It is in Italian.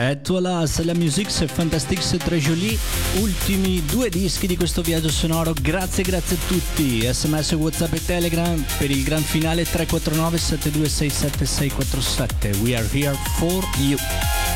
Voilà, c'est la musique, c'est fantastique, c'est très joli. Ultimi 2 dischi di questo viaggio sonoro. Grazie a tutti. SMS, WhatsApp e Telegram per il gran finale 349 7267 647. We are here for you.